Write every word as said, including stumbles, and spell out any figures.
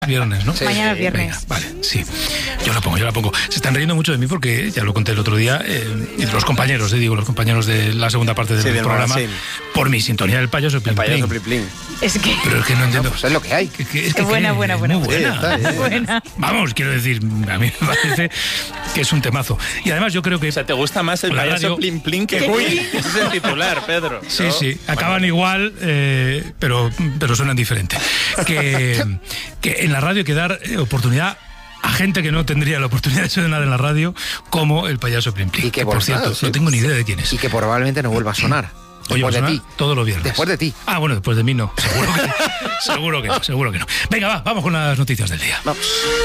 Viernes, ¿no? Sí, mañana es viernes. Venga, vale, sí. Yo la pongo, yo la pongo. Se están riendo mucho de mí porque, ya lo conté el otro día, eh, y de los compañeros, eh, digo, los compañeros de la segunda parte del sí, programa, sí. por mi sintonía del payaso Plin El payaso Plin. Plin Plin. Es que... Pero es que no entiendo. No, pues es lo que hay. Que, que, es que, buena, que, buena, buena, muy buena. buena. Sí, está, buena. Vamos, quiero decir, a mí me parece que es un temazo. Y además yo creo que... O sea, ¿te gusta más el la payaso radio... Plin Plin que Uy? Ese es el titular, Pedro. Sí, ¿no? sí, acaban igual, eh, pero, pero suenan diferente. Que, que en la radio hay que dar eh, oportunidad a gente que no tendría la oportunidad de sonar en la radio, como el payaso Plin Plin. Y que, que por por cierto, nada, sí. no tengo ni idea de quién es. Y que probablemente no vuelva a sonar. Oye, Después de sonar ti. todos los viernes. Después de ti. Ah, bueno, después de mí no. Seguro que, seguro que no, seguro que no. Venga, va, vamos con las noticias del día. Vamos.